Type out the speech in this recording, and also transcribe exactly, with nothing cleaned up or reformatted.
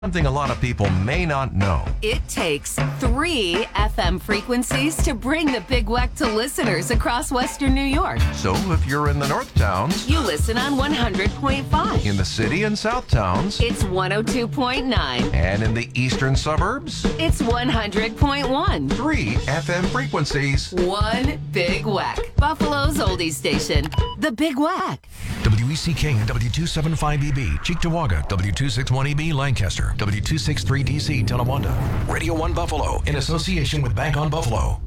Something a lot of people may not know. It takes three F M frequencies to bring the Big Weck to listeners across Western New York. So if you're in the North Towns, you listen on one hundred point five. In the City and South Towns, it's one oh two point nine. And in the Eastern Suburbs, it's one hundred point one. Three F M frequencies. One Big Weck. Buffalo's oldies station, the Big Weck. W E C K and W two seventy-five E B, Cheektowaga, W two sixty-one E B, Lancaster, W two sixty-three D C, Tonawanda. Radio one Buffalo, in association with Bank on Buffalo.